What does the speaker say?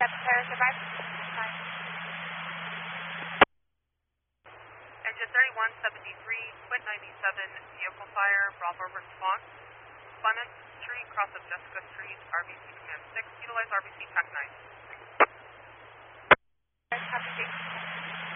Paris arrived. Engine 3173, Twin 97, vehicle fire, Bravo response. Clement Street, cross of Jessica Street, RBC Command 6, utilize RBC taxi.